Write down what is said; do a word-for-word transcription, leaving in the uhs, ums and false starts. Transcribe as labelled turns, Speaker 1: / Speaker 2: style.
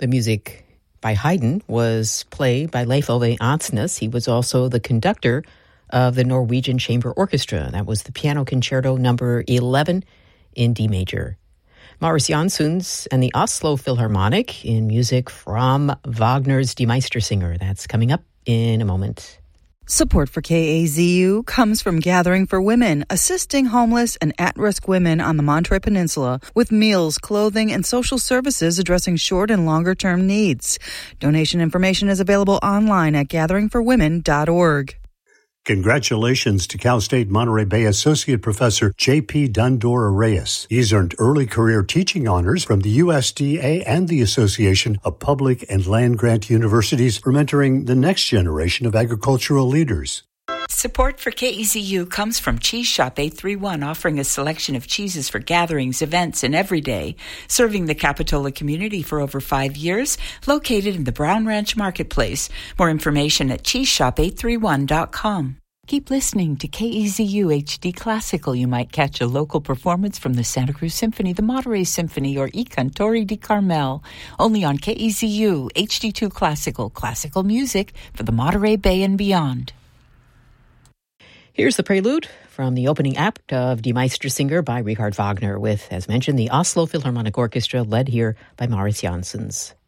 Speaker 1: The music by Haydn was played by Leif Ove Ansnes. He was also the conductor of the Norwegian Chamber Orchestra. That was the Piano Concerto number eleven in D major. Maurice Jansons and the Oslo Philharmonic in music from Wagner's Die Meistersinger. That's coming up in a moment.
Speaker 2: Support for K A Z U comes from Gathering for Women, assisting homeless and at-risk women on the Monterey Peninsula with meals, clothing, and social services addressing short and longer-term needs. Donation information is available online at gathering for women dot org.
Speaker 3: Congratulations to Cal State Monterey Bay Associate Professor J P Dundora Reyes. He's earned early career teaching honors from the U S D A and the Association of Public and Land-Grant Universities for mentoring the next generation of agricultural leaders.
Speaker 4: Support for K E Z U comes from Cheese Shop eight three one, offering a selection of cheeses for gatherings, events, and every day. Serving the Capitola community for over five years, located in the Brown Ranch Marketplace. More information at cheese shop eight three one dot com. Keep listening to K E Z U H D Classical. You might catch a local performance from the Santa Cruz Symphony, the Monterey Symphony, or I Cantori di Carmel. Only on K E Z U H D two Classical, classical music for the Monterey Bay and beyond.
Speaker 1: Here's the prelude from the opening act of Die Meistersinger by Richard Wagner with, as mentioned, the Oslo Philharmonic Orchestra led here by Maurice Jansons.